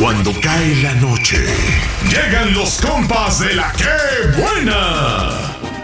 Cuando cae la noche, llegan los compas de la ¡Qué Buena!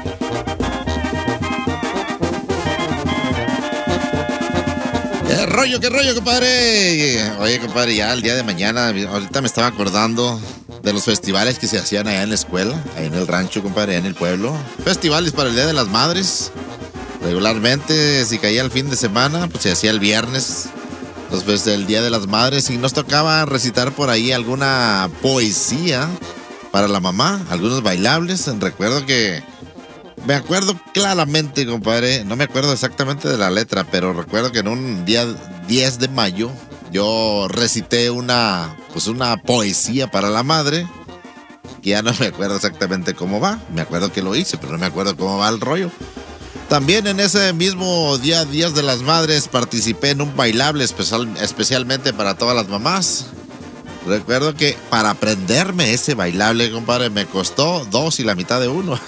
Qué rollo, compadre. Oye, compadre, ya el día de mañana, ahorita me estaba acordando de los festivales que se hacían allá en la escuela, ahí en el rancho, compadre, allá en el pueblo. Festivales para el Día de las Madres. Regularmente, si caía el fin de semana, pues se hacía el viernes. Después del Día de las Madres, y nos tocaba recitar por ahí alguna poesía para la mamá, algunos bailables. Me acuerdo claramente, compadre, no me acuerdo exactamente de la letra, pero recuerdo que en un día 10 de mayo yo recité una poesía para la madre, que ya no me acuerdo exactamente cómo va. Me acuerdo que lo hice, pero no me acuerdo cómo va el rollo. También en ese mismo día, Días de las Madres, participé en un bailable especialmente para todas las mamás. Recuerdo que para aprenderme ese bailable, compadre, me costó 2 y la mitad de 1.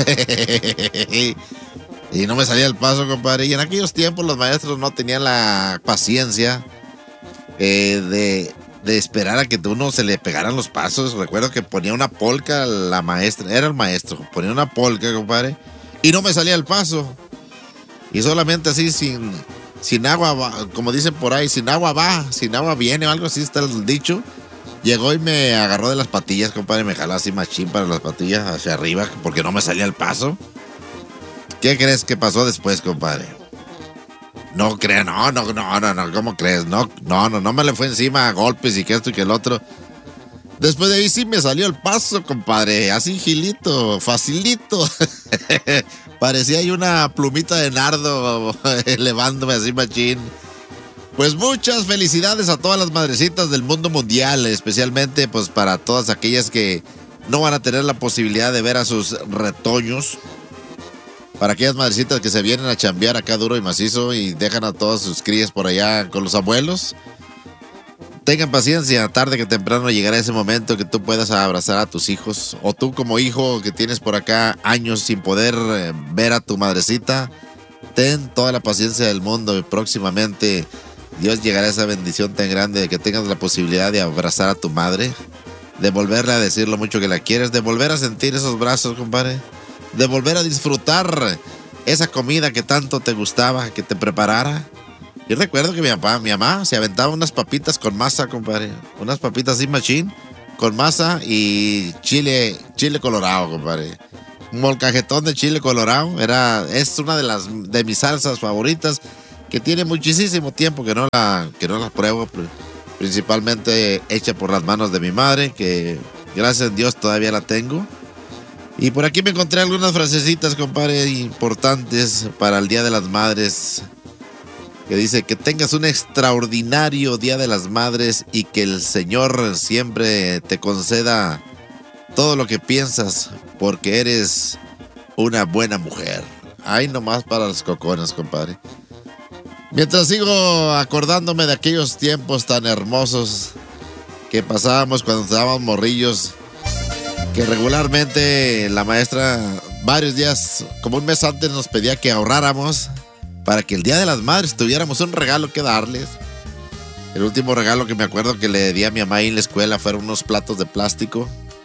Y no me salía el paso, compadre. Y en aquellos tiempos los maestros no tenían la paciencia de esperar a que uno se le pegaran los pasos. Recuerdo que ponía una polca la maestra, era el maestro, ponía una polca, compadre, y no me salía el paso. Y solamente así, sin agua, como dicen por ahí, sin agua va, sin agua viene, o algo así está el dicho. Llegó y me agarró de las patillas, compadre, me jaló así machín para las patillas hacia arriba, porque no me salía el paso. ¿Qué crees que pasó después, compadre? No creas, no, ¿cómo crees? No me le fue encima a golpes y que esto y que el otro. Después de ahí sí me salió el paso, compadre, así gilito, facilito. Parecía ahí una plumita de nardo elevándome así machín. Pues muchas felicidades a todas las madrecitas del mundo mundial, especialmente pues para todas aquellas que no van a tener la posibilidad de ver a sus retoños. Para aquellas madrecitas que se vienen a chambear acá duro y macizo y dejan a todas sus crías por allá con los abuelos. Tengan paciencia, tarde que temprano llegará ese momento que tú puedas abrazar a tus hijos. O tú como hijo que tienes por acá años sin poder ver a tu madrecita, ten toda la paciencia del mundo y próximamente Dios llegará a esa bendición tan grande de que tengas la posibilidad de abrazar a tu madre, de volverle a decir lo mucho que la quieres, de volver a sentir esos brazos, compadre, de volver a disfrutar esa comida que tanto te gustaba que te preparara. Yo recuerdo que mi mamá se aventaba unas papitas con masa, compadre. Unas papitas así machín, con masa y chile colorado, compadre. Un molcajetón de chile colorado. Es una de mis salsas favoritas, que tiene muchísimo tiempo que no la pruebo. Principalmente hecha por las manos de mi madre, que gracias a Dios todavía la tengo. Y por aquí me encontré algunas frasecitas, compadre, importantes para el Día de las Madres, que dice que tengas un extraordinario Día de las Madres y que el Señor siempre te conceda todo lo que piensas, porque eres una buena mujer. Ahí nomás para los cocones, compadre. Mientras sigo acordándome de aquellos tiempos tan hermosos que pasábamos cuando estábamos morrillos, que regularmente la maestra varios días, como un mes antes, nos pedía que ahorráramos para que el Día de las Madres tuviéramos un regalo que darles. El último regalo que me acuerdo que le di a mi mamá ahí en la escuela fueron unos platos de plástico.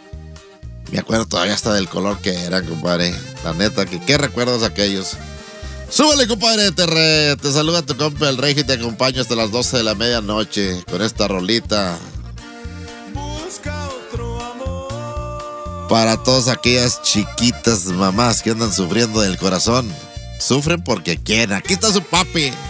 Me acuerdo todavía hasta del color que eran, compadre. La neta, que qué recuerdos aquellos. Súbele, compadre, te saluda tu compa el Rey y te acompaño hasta las 12 de la medianoche con esta rolita. Busca otro amor. Para todas aquellas chiquitas mamás que andan sufriendo del corazón. Sufren porque quieren. Aquí está su papi.